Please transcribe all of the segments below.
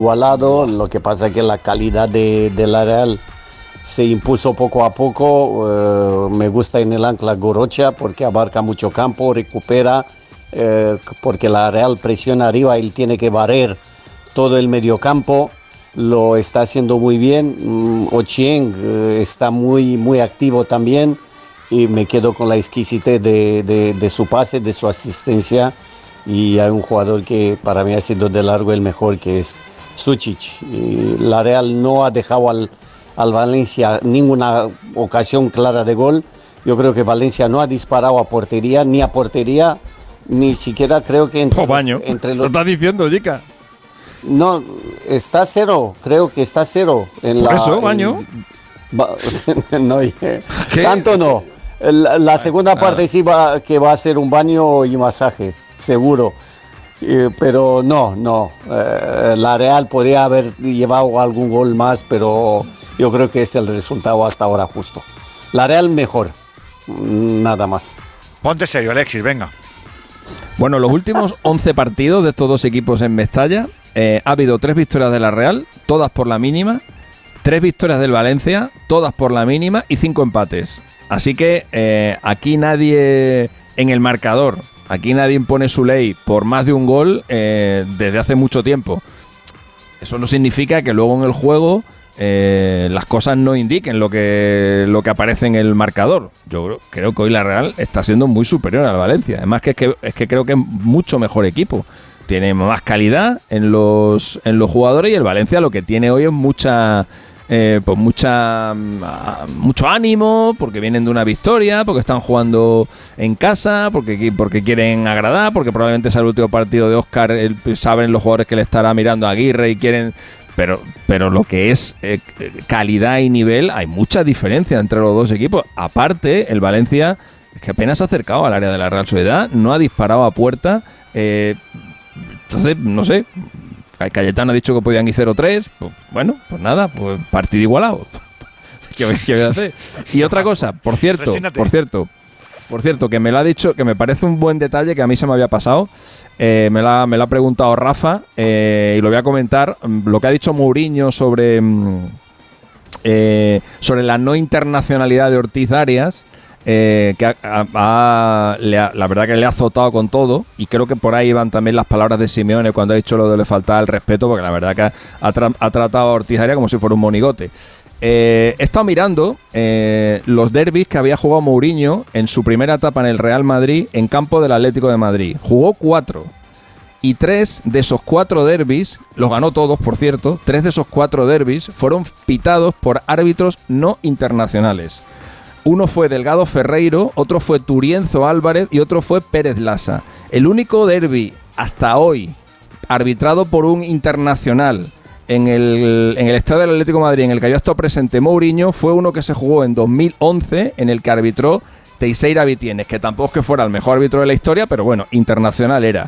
igualado, lo que pasa es que la calidad de la Real se impuso poco a poco. Me gusta en el ancla Gorocha porque abarca mucho campo, recupera, porque la Real presiona arriba, él tiene que barrer todo el mediocampo, lo está haciendo muy bien. Ochieng está muy activo también, y me quedo con la exquisitez de su pase, de su asistencia, y hay un jugador que para mí ha sido de largo el mejor, que es Sučić. Y la Real no ha dejado al Valencia ninguna ocasión clara de gol. Yo creo que Valencia no ha disparado a portería, ni siquiera creo que entre los... ¿Lo estás diciendo, Jica? No, está cero, creo que está cero. ¿Por eso, Baño? No, tanto no. La segunda parte sí que va a ser un baño y masaje, seguro. Pero no. La Real podría haber llevado algún gol más, pero yo creo que es el resultado hasta ahora justo. La Real mejor, nada más. Ponte serio, Alexis, venga. Bueno, los últimos 11 partidos de estos dos equipos en Mestalla, ha habido 3 victorias de la Real, todas por la mínima, 3 victorias del Valencia, todas por la mínima, y 5 empates. Así que aquí nadie en el marcador, aquí nadie impone su ley por más de un gol desde hace mucho tiempo. Eso no significa que luego en el juego las cosas no indiquen lo que aparece en el marcador. Yo creo que hoy la Real está siendo muy superior al Valencia. Además que creo que es mucho mejor equipo. Tiene más calidad en los jugadores, y el Valencia lo que tiene hoy es mucho ánimo, porque vienen de una victoria, porque están jugando en casa, porque quieren agradar, porque probablemente sea el último partido de Óscar, saben los jugadores que le estará mirando a Aguirre y quieren... Pero lo que es calidad y nivel, hay mucha diferencia entre los dos equipos. Aparte, el Valencia es que apenas se ha acercado al área de la Real Sociedad, no ha disparado a puerta. Entonces, no sé, Cayetano ha dicho que podían ir 0-3. Pues, bueno, pues nada, pues partido igualado. ¿Qué voy a hacer? Y otra cosa, por cierto, que me lo ha dicho, que me parece un buen detalle que a mí se me había pasado. Me lo ha preguntado Rafa, y lo voy a comentar. Lo que ha dicho Mourinho sobre la no internacionalidad de Ortiz Arias, que la verdad que le ha azotado con todo, y creo que por ahí van también las palabras de Simeone cuando ha dicho lo de le faltaba el respeto, porque la verdad que ha tratado a Ortiz Arias como si fuera un monigote. He estado mirando los derbis que había jugado Mourinho en su primera etapa en el Real Madrid en campo del Atlético de Madrid. Jugó 4, y 3 de esos 4 derbis, los ganó todos, por cierto. 3 de esos 4 derbis fueron pitados por árbitros no internacionales. Uno fue Delgado Ferreiro, otro fue Turienzo Álvarez y otro fue Pérez Lasa. El único derbi hasta hoy arbitrado por un internacional en el estadio del Atlético de Madrid, en el que había estado presente Mourinho, fue uno que se jugó en 2011, en el que arbitró Teixeira Vitienes, que tampoco es que fuera el mejor árbitro de la historia, pero bueno, internacional era.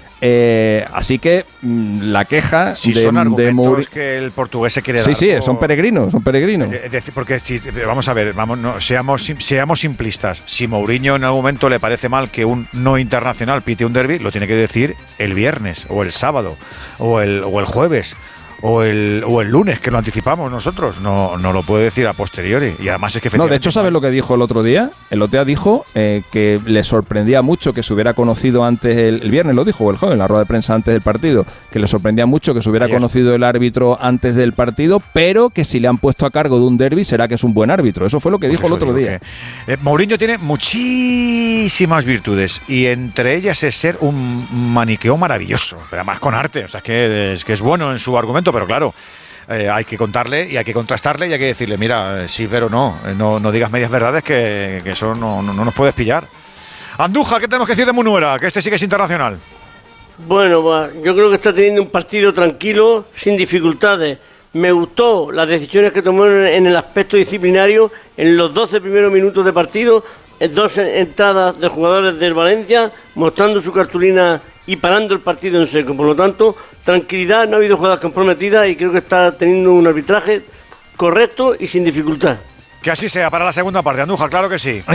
Así que la queja son argumentos que el portugués se quiere dar. Sí, son peregrinos. Es decir, porque vamos a ver, seamos simplistas. Si Mourinho en algún momento le parece mal que un no internacional pite un derbi, lo tiene que decir el viernes, o el sábado, o el jueves, o el lunes, que lo anticipamos nosotros. No lo puede decir a posteriori. Y además es que no, de hecho, ¿sabes lo que dijo el otro día? El otro día dijo que le sorprendía mucho que se hubiera conocido antes, el viernes lo dijo, o el jueves, en la rueda de prensa antes del partido, que le sorprendía mucho que se hubiera conocido el árbitro antes del partido, pero que si le han puesto a cargo de un derbi será que es un buen árbitro. Eso fue lo que dijo el otro día. Mourinho tiene muchísimas virtudes, y entre ellas es ser un maniqueo maravilloso, pero además con arte. O sea, es que es bueno en su argumento, pero claro, hay que contarle y hay que contrastarle y hay que decirle, mira, sí, pero no digas medias verdades, que eso no nos puedes pillar. Andújar, ¿qué tenemos que decir de Munuera? Que este sí que es internacional. Bueno, yo creo que está teniendo un partido tranquilo, sin dificultades. Me gustó las decisiones que tomó en el aspecto disciplinario en los 12 primeros minutos de partido, 2 entradas de jugadores del Valencia, mostrando su cartulina y parando el partido en seco. Por lo tanto, tranquilidad, no ha habido jugadas comprometidas, y creo que está teniendo un arbitraje correcto y sin dificultad. Que así sea para la segunda parte, Andújar, claro que sí.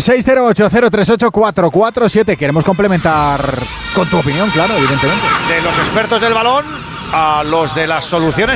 608-038-447. Queremos complementar con tu opinión, claro, evidentemente. De los expertos del balón a los de las soluciones